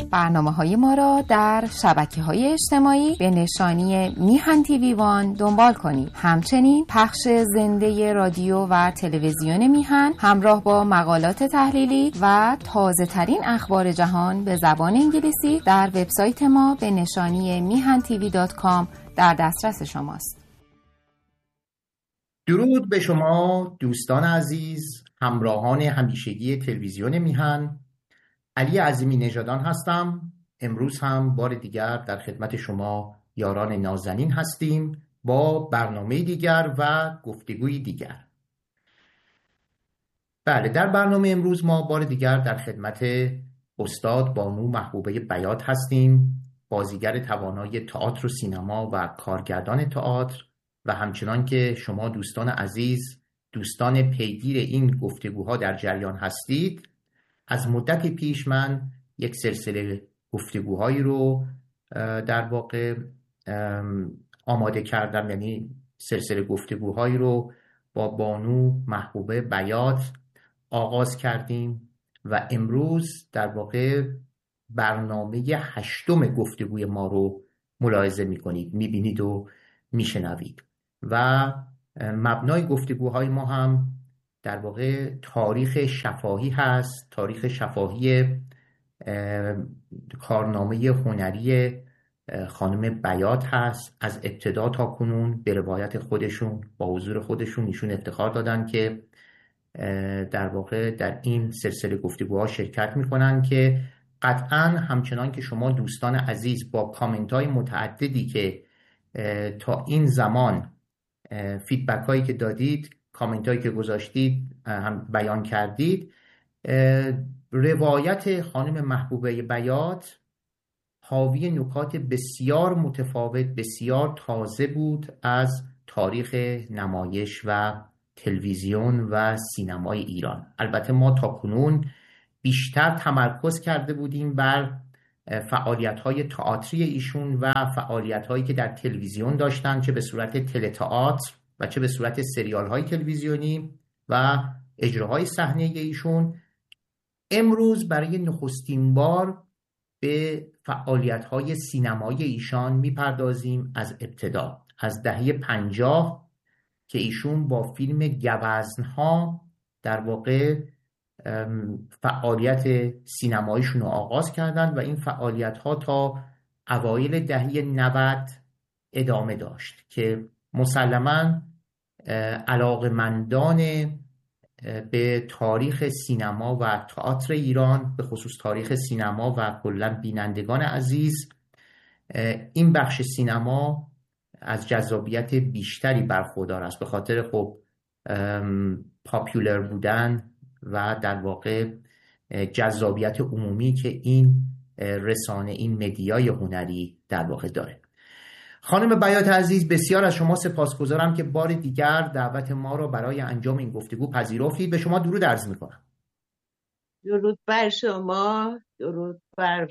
برنامه‌های ما را در شبکه‌های اجتماعی به نشانی میهن تیوی وان دنبال کنید. همچنین پخش زنده رادیو و تلویزیون میهن همراه با مقالات تحلیلی و تازه‌ترین اخبار جهان به زبان انگلیسی در وبسایت ما به نشانی mihantv.com در دسترس شماست. درود به شما دوستان عزیز، همراهان همیشگی تلویزیون میهن. علی عظیمی نژادان هستم. امروز هم بار دیگر در خدمت شما یاران نازنین هستیم با برنامه دیگر و گفتگوی دیگر. بله، در برنامه امروز ما بار دیگر در خدمت استاد بانو محبوبه بیات هستیم، بازیگر توانای تئاتر و سینما و کارگردان تئاتر، و همچنان که شما دوستان عزیز، دوستان پیگیر این گفتگوها در جریان هستید، از مدت پیش من یک سلسله گفتگوهایی رو در واقع آماده کردم، یعنی سلسله گفتگوهایی رو با بانو محبوبه بیات آغاز کردیم و امروز در واقع برنامه 8 گفتگوی ما رو ملاحظه می‌کنید، می‌بینید و می‌شنوید و مبنای گفتگوهای ما هم در واقع تاریخ شفاهی هست، تاریخ شفاهی کارنامه هنری خانم بیات هست. از ابتدا تا کنون به روایت خودشون، با حضور خودشون، ایشون افتخار دادن که در واقع در این سلسله گفتگوها شرکت میکنن که قطعاً همچنان که شما دوستان عزیز با کامنت های متعددی که تا این زمان فیدبک هایی که دادید، کامنت هایی که گذاشتید، هم بیان کردید، روایت خانم محبوبه بیات حاوی نکات بسیار متفاوت، بسیار تازه بود از تاریخ نمایش و تلویزیون و سینمای ایران. البته ما تا کنون بیشتر تمرکز کرده بودیم بر فعالیت‌های تئاتری ایشون و فعالیت‌هایی که در تلویزیون داشتن، چه به صورت تئاتر و چه به صورت سریال‌های تلویزیونی و اجراهای صحنه‌ای ایشون. امروز برای نخستین بار به فعالیت‌های سینمایی ایشان میپردازیم از ابتدا، از دهه 50 که ایشون با فیلم گوزن‌ها در واقع فعالیت سینماییشون رو آغاز کردند و این فعالیت‌ها تا اوایل دهه 90 ادامه داشت که مسلماً علاقه‌مندان به تاریخ سینما و تئاتر ایران، به خصوص تاریخ سینما و کلاً بینندگان عزیز، این بخش سینما از جذابیت بیشتری برخوردار است، به خاطر خب پاپولر بودن و در واقع جذابیت عمومی که این رسانه، این مدیای هنری در واقع داره. خانم بیات عزیز، بسیار از شما سپاسگزارم که بار دیگر دعوت ما را برای انجام این گفتگو پذیرفتید. به شما درود عرض می‌کنم. درود بر شما، درود بر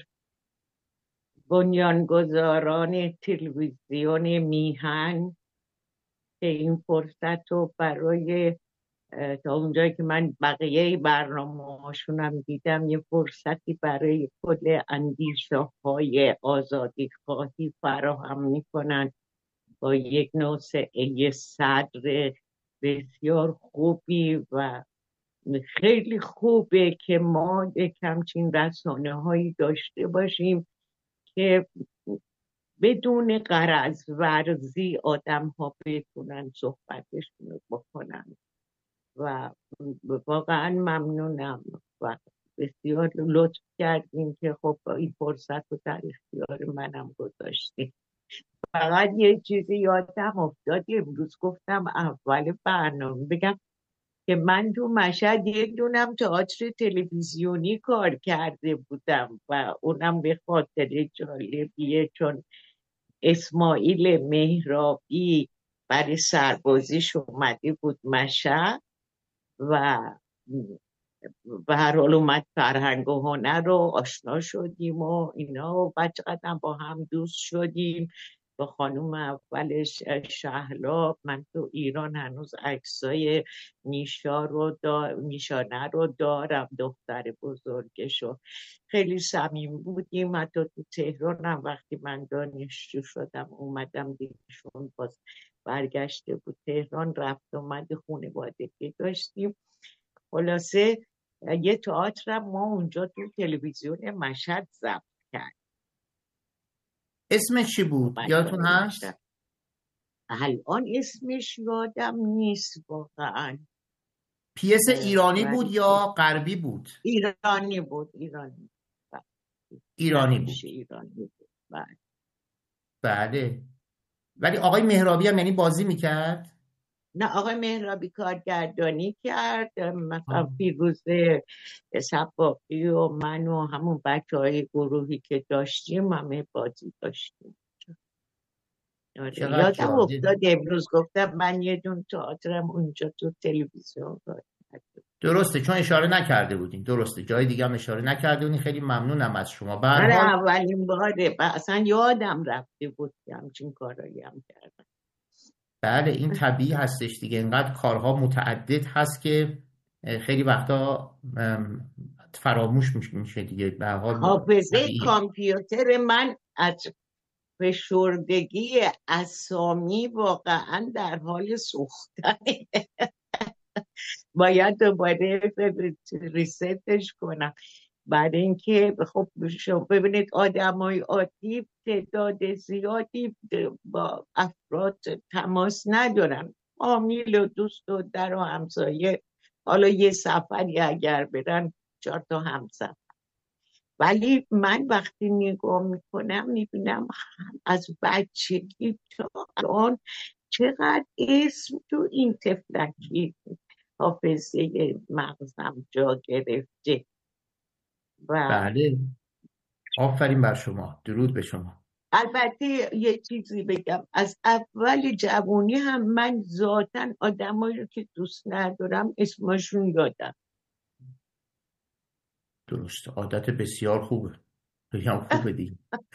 بنیانگذاران تلویزیون میهن که این فرصت رو برای تا اونجایی که من بقیه برنامه‌هاشونم دیدم یه فرصتی برای کل اندیشه های آزادی خواهی فراهم میکنن با یک نوسعه صدر بسیار خوبی و خیلی خوبه که ما یک همچین رسانه هایی داشته باشیم که بدون غرض ورزی آدم ها بتونن صحبتشون رو بکنن و واقعا ممنونم و بسیار لطف کردین که خب این فرصت رو در اختیار منم گذاشتین. فقط یه چیزی یادم افتاد، امروز گفتم اول برنامه بگم که من تو مشهد یک دونم تئاتر تلویزیونی کار کرده بودم و اونم به خاطر جالبیه، چون اسماعیل مهرابی برای سربازیش اومده بود مشهد و به هر حال اومد فرهنگ و هنر رو آشنا شدیم و اینا و بچه قدم با هم دوست شدیم با خانوم اولش شهلا. من تو ایران هنوز عکسای میشانه رو دارم، دختر بزرگشو. خیلی صمیمی بودیم. حتی تو تهرانم وقتی من دانشجو شدم اومدم دیدشون، باز برگشته بود تهران، رفت اومد خانوادگی داشتیم. خلاصه یه تئاتر ما اونجا تو تلویزیون مشهد ضبط کرد. اسمش چی بود؟ یادتون هست؟ الان اسمش یادم نیست واقعا. پیس ایرانی بود یا غربی بود؟ ایرانی بود. ایرانی بود. بله. ولی آقای مهرابی هم یعنی بازی میکرد؟ نه، آقای مهرابی کارگردانی کرد. مثلا فیروزه صباغی و من و همون بچه‌های گروهی که داشتیم همه بازی داشتیم. یادم افتاد امروز گفتم من یه دون تئاترم اونجا تو تلویزیون داشتم. درسته، چون اشاره نکرده بودین. درسته، جای دیگه هم اشاره نکرده بودین. خیلی ممنونم از شما. به هر حال اولین باره اصلا یادم رفته بود که همچین کارایی هم کردم. بله، این طبیعی هستش دیگه. اینقدر کارها متعدد هست که خیلی وقتا فراموش میشه دیگه. به هر حال حافظه کامپیوتر من از فشردگی اسامی واقعا در حال سوختنه. باید دوباره ریستش کنم. بعد اینکه خب شما ببینید آدمای عادی تعداد زیادی با افراد تماس ندارن، فامیل و دوست و در و همسایه، حالا یه سفری اگر برن 4 تا همسفر. ولی من وقتی نگاه میکنم میبینم از بچگی تا الان چقدر اسم تو این طفلکی حافظه مغزم جا گرفته. بله، آفرین بر شما، درود به شما. البته یه چیزی بگم، از اول جوانی هم من ذاتاً آدمایی رو که دوست ندارم اسمشون یادم. درسته، عادت بسیار خوبه، بگم خوبه دیگه.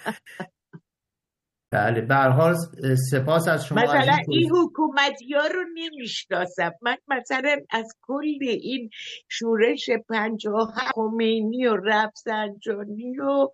بله، به هر حال سپاس از شما. مثلا این حکومتی ها رو نمیشناسم. من مثلا از کل این شورش 57 خمینی و رفسنجانی و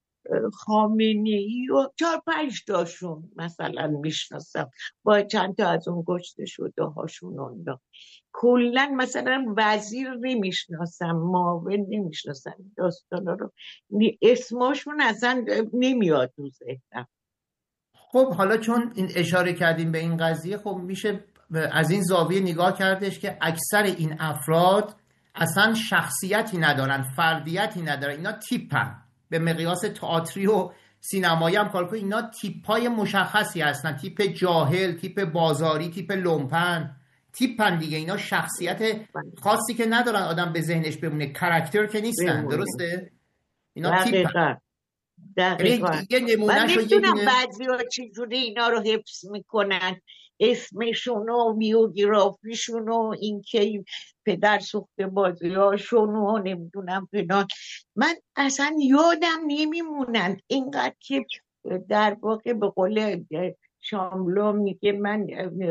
خامنه‌ای و 4-5 تاشون مثلا میشناسم، با چند تا از اون گشته شده هاشون. اونا کلن مثلا وزیر نمیشناسم، معاون نمیشناسم، داستانا رو اسمشون اصلا نمیاد تو ذهنم. خب حالا چون این اشاره کردیم به این قضیه، خب میشه از این زاویه نگاه کردش که اکثر این افراد اصلا شخصیتی ندارن، فردیتی ندارن. اینا تیپن، به مقیاس تئاتری و سینمایی هم کار کنید، اینا تیپای مشخصی هستن. تیپ جاهل، تیپ بازاری، تیپ لومپن، تیپن دیگه. اینا شخصیت خاصی که ندارن آدم به ذهنش بمونه، کاراکتر که نیستن. درسته؟ اینا تیپن. دقیقا. من نمیدونم بعضی ها چجوری اینا رو حفظ میکنن، اسمشون و بیوگرافیشون و اینکه پدر سوخته بازی هاشون و نمیدونم فلان. من اصلا یادم نمیمونن، اینقدر که در واقع به قول شاملو میگه من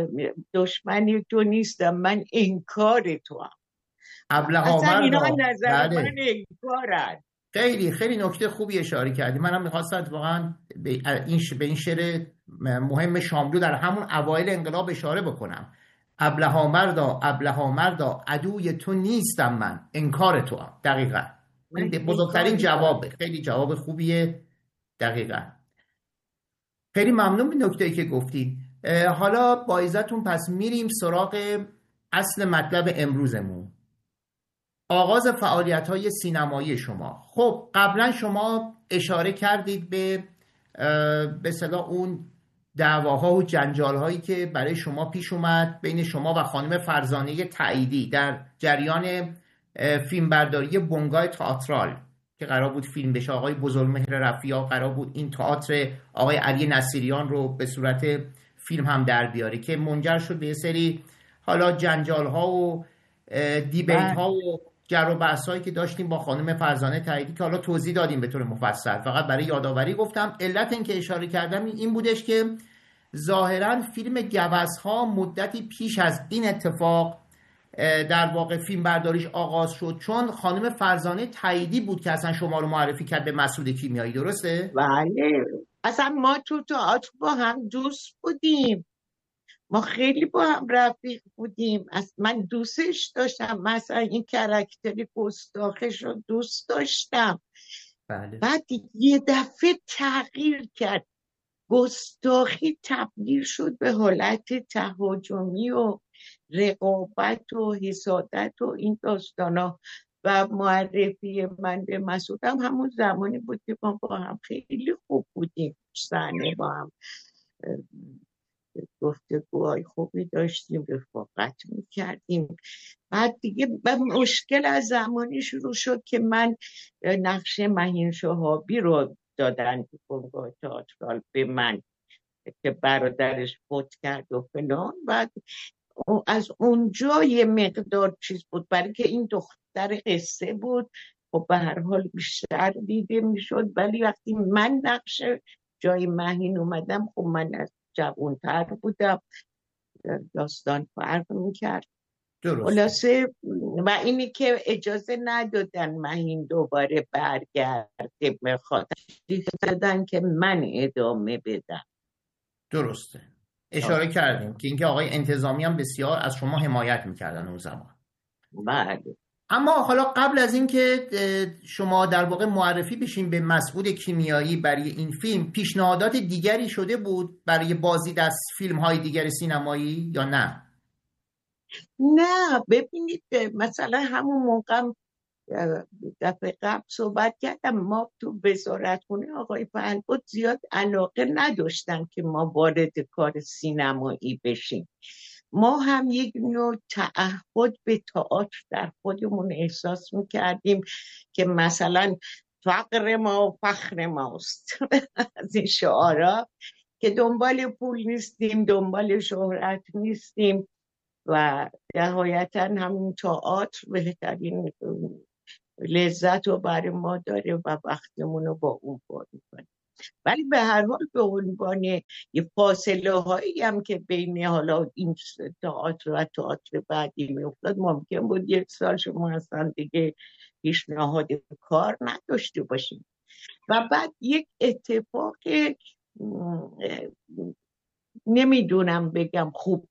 دشمن تو نیستم، من انکار تو هم. اصلا اینا نظر من انکارن. خیلی خیلی نکته خوبی اشاره کردی. منم می‌خواستم واقعا به این شعر مهم شاملو در همون اوایل انقلاب اشاره بکنم. ابلها مردا عدوی تو نیستم من، انکار تو هم. دقیقاً بزرگترین جوابه. خیلی جواب خوبیه. دقیقاً. خیلی ممنون به نکته‌ای که گفتید. حالا با اجازهتون پس میریم سراغ اصل مطلب امروزمون، آغاز فعالیت‌های سینمایی شما. خب قبلا شما اشاره کردید به اصطلاح اون دعواها و جنجال‌هایی که برای شما پیش اومد بین شما و خانم فرزانه تاییدی در جریان فیلمبرداری بنگاه تئاترال که قرار بود فیلم بشه. آقای بزرگمهر رفیع قرار بود این تئاتر آقای علی نصیریان رو به صورت فیلم هم در بیاره که منجر شد به یه سری حالا جنجال‌ها و دیبیت‌ها و جر و بحثایی که داشتیم با خانم فرزانه تاییدی که حالا توضیح دادیم به طور مفصل، فقط برای یادآوری گفتم. علت این که اشاره کردم این بودش که ظاهرا فیلم گوزها مدتی پیش از این اتفاق در واقع فیلم برداریش آغاز شد، چون خانم فرزانه تاییدی بود که اصلا شما رو معرفی کرد به مسعود کیمیایی، درسته؟ بله، اصلا ما تو تئاتر با هم دوست بودیم، ما خیلی با هم رفیق بودیم، من دوستش داشتم، مثلا این کرکتری گستاخش رو دوست داشتم. بله. بعد یه دفعه تغییر کرد، گستاخی تبدیل شد به حالت تهاجمی و رقابت و حسادت و این داستانا. و معرفی من به مسعودم همون زمانی بود که ما با هم خیلی خوب بودیم، صحنه با هم گفتگوهای خوبی داشتیم، رفاقت میکردیم. بعد دیگه مشکل از زمانی شروع شد که من نقش مهین شهابی رو دادن تو بنگاه تئاترال به من که برادرش فوت کرد و فلان. بعد از اونجا یه مقدار چیز بود، برای که این دختر قصه بود، خب به هر حال بیشتر دیده میشد. ولی وقتی من نقش جای مهین اومدم، خب من از جوانتر بودم، داستان فرق میکرد. خلاصه و اینی که اجازه ندادن مهین دوباره برگرده، بخاطر دادن که من ادامه بدم. درسته، اشاره کردیم که اینکه آقای انتظامی هم بسیار از شما حمایت میکردن اون زمان. بله. اما حالا قبل از اینکه شما در واقع معرفی بشین به مسعود کیمیایی برای این فیلم، پیشنهادات دیگری شده بود برای بازدید از فیلم‌های دیگر سینمایی یا نه؟ نه، ببینید مثلا همون موقع دفعه قبل صحبت کردم، ما تو وزارتخونه آقای پهلوان زیاد علاقه نداشتن که ما وارد کار سینمایی بشیم. ما هم یک نوع تعهد به تئاتر در خودمون احساس میکردیم که مثلا فقر ما و فخر ماست از این شعارا، که دنبال پول نیستیم، دنبال شهرت نیستیم و نهایتا همون تئاتر بهترین لذت رو برای ما داره و وقتمون رو با اون پر میکنیم. ولی به هر حال به عنوان یه فاصله هایی هم که بین حالا این تئاتر و تئاتر بعدی میافتاد، ممکن بود یک سال شما اصلا دیگه پیشنهاد کار نداشته باشیم. و بعد یک اتفاق نمیدونم بگم خوب